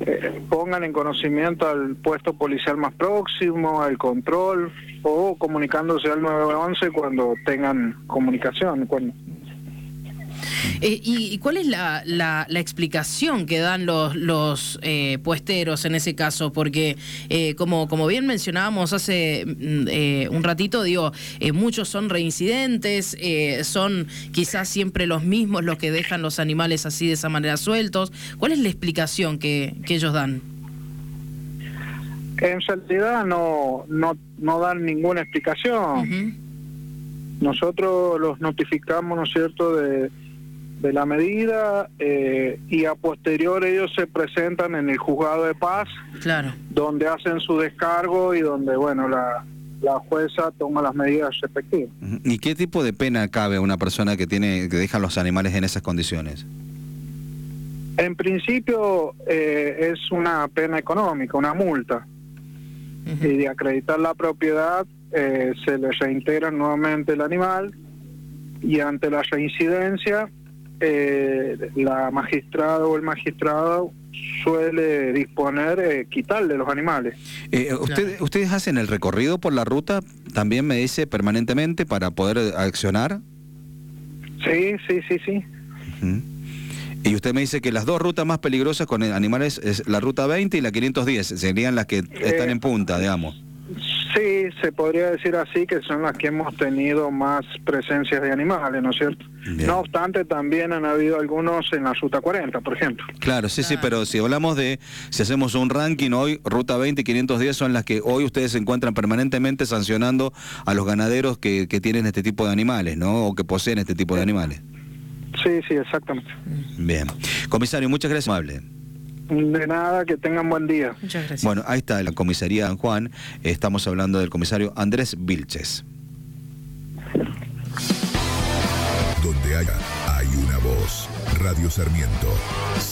pongan en conocimiento al puesto policial más próximo, al control, o comunicándose al 911 cuando tengan comunicación. ¿Y cuál es la explicación que dan los puesteros en ese caso? Porque como bien mencionábamos hace un ratito, muchos son reincidentes, son quizás siempre los mismos los que dejan los animales así de esa manera sueltos. ¿Cuál es la explicación que ellos dan? En realidad no dan ninguna explicación. Uh-huh. Nosotros los notificamos, ¿no es cierto?, de la medida, y a posterior ellos se presentan en el juzgado de paz, claro, donde hacen su descargo y donde, bueno, la jueza toma las medidas respectivas. ¿Y qué tipo de pena cabe a una persona que deja los animales en esas condiciones? En principio es una pena económica, una multa. Uh-huh. Y de acreditar la propiedad se le reintegra nuevamente el animal, y ante la reincidencia la magistrada o el magistrado suele disponer quitarle los animales. ¿Ustedes hacen el recorrido por la ruta, también me dice, permanentemente para poder accionar? Sí. Uh-huh. Y usted me dice que las dos rutas más peligrosas con animales es la ruta 20 y la 510, serían las que están en punta, digamos. Sí, se podría decir así, que son las que hemos tenido más presencias de animales, ¿no es cierto? Bien. No obstante, también han habido algunos en la ruta 40, por ejemplo. Claro, sí, pero si hablamos si hacemos un ranking hoy, ruta 20 y 510 son las que hoy ustedes se encuentran permanentemente sancionando a los ganaderos que tienen este tipo de animales, ¿no? O que poseen este tipo de animales. Sí, exactamente. Bien. Comisario, muchas gracias, amable. De nada, que tengan buen día. Muchas gracias. Bueno, ahí está la comisaría San Juan. Estamos hablando del comisario Andrés Vilches. Donde hay una voz. Radio Sarmiento